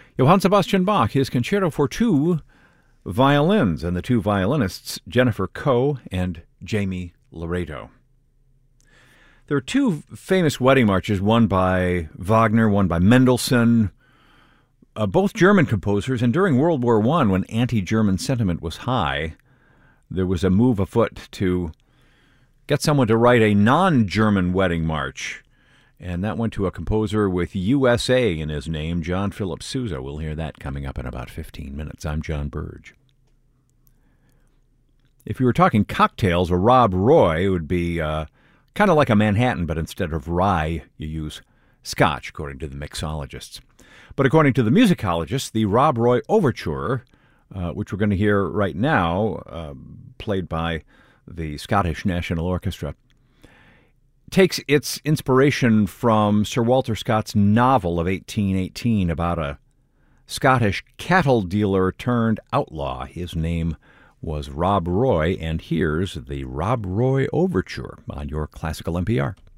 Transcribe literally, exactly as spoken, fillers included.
Johann Sebastian Bach, his Concerto for Two Violins, and the two violinists, Jennifer Coe and Jamie Laredo. There are two famous wedding marches, one by Wagner, one by Mendelssohn, uh, both German composers, and during World War One, when anti-German sentiment was high, there was a move afoot to get someone to write a non-German wedding march, and that went to a composer with U S A in his name, John Philip Sousa. We'll hear that coming up in about fifteen minutes. I'm John Burge. If you were talking cocktails, a Rob Roy would be uh, kind of like a Manhattan, but instead of rye, you use scotch, according to the mixologists. But according to the musicologists, the Rob Roy Overture, uh, which we're going to hear right now, uh, played by the Scottish National Orchestra, takes its inspiration from Sir Walter Scott's novel of eighteen eighteen about a Scottish cattle dealer turned outlaw. His name was Rob Roy, and here's the Rob Roy Overture on your Classical N P R.